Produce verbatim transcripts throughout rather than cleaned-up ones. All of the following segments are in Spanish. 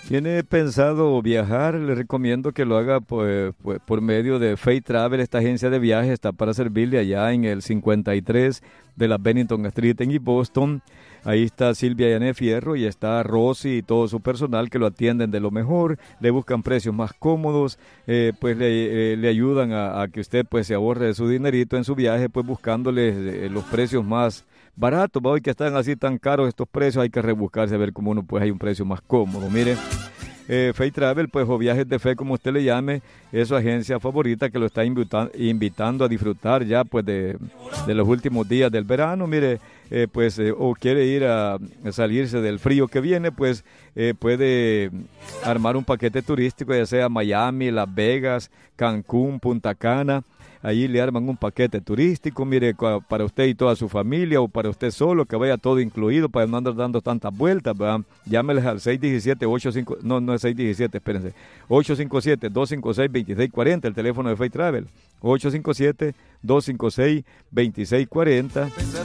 ¿Tiene pensado viajar? Le recomiendo que lo haga pues, pues, por medio de Fay Travel. Esta agencia de viajes está para servirle allá en el cincuenta y tres de la Bennington Street en East Boston. Ahí está Silvia Yané Fierro y está Rosy y todo su personal que lo atienden de lo mejor, le buscan precios más cómodos, eh, pues le, eh, le ayudan a, a que usted pues se ahorre su dinerito en su viaje, pues buscándole eh, los precios más baratos. Hoy que están así tan caros estos precios, hay que rebuscarse a ver cómo uno pues hay un precio más cómodo. Mire, eh, Fay Travel, pues o Viajes de Fe, como usted le llame, es su agencia favorita que lo está invita- invitando a disfrutar ya pues de, de los últimos días del verano. Mire, eh, pues eh, o quiere ir a, a salirse del frío que viene, pues eh, puede armar un paquete turístico, ya sea Miami, Las Vegas, Cancún, Punta Cana. Allí le arman un paquete turístico, mire, para usted y toda su familia o para usted solo, que vaya todo incluido para no andar dando tantas vueltas, ¿verdad? Llámeles al seis uno siete, ocho cinco, no, no es seis uno siete, espérense, ocho cinco siete, dos cinco seis, dos seis cuatro cero, el teléfono de Fay Travel, ocho cinco siete, dos cinco seis, dos seis cuatro cero.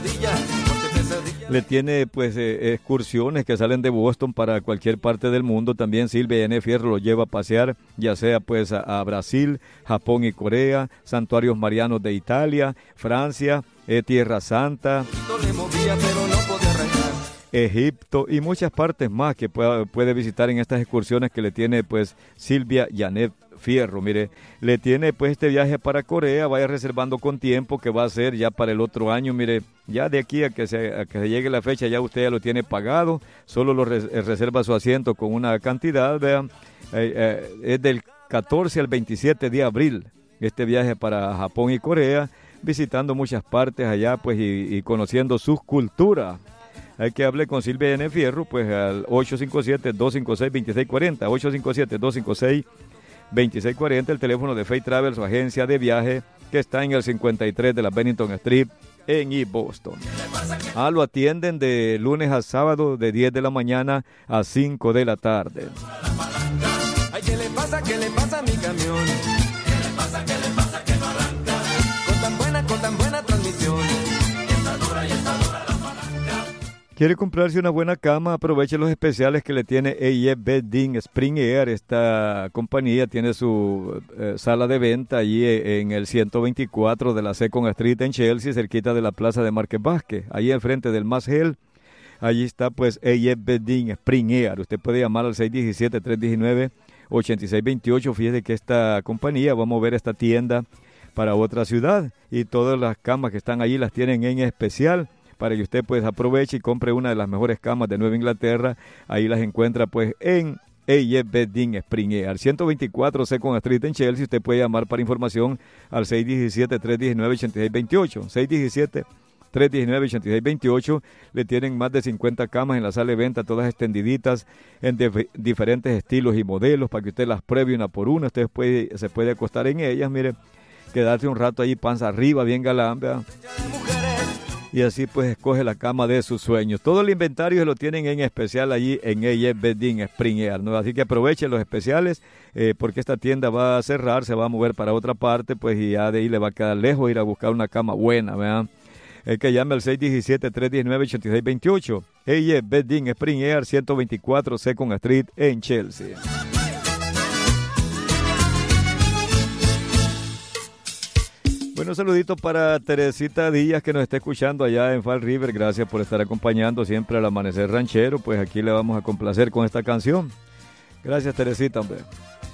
Le tiene pues eh, excursiones que salen de Boston para cualquier parte del mundo. También Silvia Yané Fierro lo lleva a pasear, ya sea pues a, a Brasil, Japón y Corea, santuarios marianos de Italia, Francia, eh, Tierra Santa, Egipto y muchas partes más que pueda, puede visitar en estas excursiones que le tiene pues Silvia Yané Fierro. Mire, le tiene pues este viaje para Corea, vaya reservando con tiempo, que va a ser ya para el otro año. Mire, ya de aquí a que se, a que se llegue la fecha ya usted ya lo tiene pagado, solo lo res, reserva su asiento con una cantidad, vean, eh, eh, es del catorce al veintisiete de abril, este viaje para Japón y Corea, visitando muchas partes allá pues y, y conociendo sus culturas. Hay que hablar con Silvia Yané Fierro pues al ocho cinco siete, dos cinco seis, dos seis cuatro cero, ocho cinco siete, dos cinco seis, dos seis cuatro cero, el teléfono de Fay Travel, su agencia de viaje que está en el cincuenta y tres de la Bennington Street en East Boston. Ah, lo atienden de lunes a sábado de diez de la mañana a cinco de la tarde. Ay, ¿qué le pasa? ¿Qué le pasa a mi camión? ¿Qué le pasa? ¿Qué le pasa que no arranca? Con tan buena, con tan buena transmisión. Y está dura, y está dura la palanca. ¿Quiere comprarse una buena cama? Aproveche los especiales que le tiene A E F Bedding Spring Air. Esta compañía tiene su eh, sala de venta allí en el ciento veinticuatro de la Second Street en Chelsea, cerquita de la plaza de Márquez Vázquez, ahí enfrente del Mass Hill. Allí está pues A E F Bedding Spring Air. Usted puede llamar al seis uno siete, tres uno nueve, ocho seis dos ocho. Fíjese que esta compañía va a mover esta tienda para otra ciudad y todas las camas que están allí las tienen en especial, para que usted pues aproveche y compre una de las mejores camas de Nueva Inglaterra. Ahí las encuentra pues en A E F Bedding Spring Air, ciento veinticuatro Second Street en Chelsea. Usted puede llamar para información al seis uno siete, tres uno nueve, ocho seis dos ocho, seis uno siete, tres uno nueve, ocho seis dos ocho. Le tienen más de cincuenta camas en la sala de venta, todas extendiditas en dif- diferentes estilos y modelos, para que usted las pruebe una por una. Usted puede, se puede acostar en ellas, mire, quedarse un rato ahí panza arriba, bien galán, ¿verdad? Y así pues escoge la cama de sus sueños. Todo el inventario se lo tienen en especial allí en A E F Bedding Spring Air, ¿no? Así que aprovechen los especiales eh, porque esta tienda va a cerrar, se va a mover para otra parte, pues y ya de ahí le va a quedar lejos ir a buscar una cama buena, ¿verdad? El que llame al seis uno siete, tres uno nueve, ocho seis dos ocho. A E F Bedding Spring Air, ciento veinticuatro Second Street en Chelsea. Bueno, saludito para Teresita Díaz, que nos está escuchando allá en Fall River. Gracias por estar acompañando siempre al Amanecer Ranchero. Pues aquí le vamos a complacer con esta canción. Gracias, Teresita, hombre.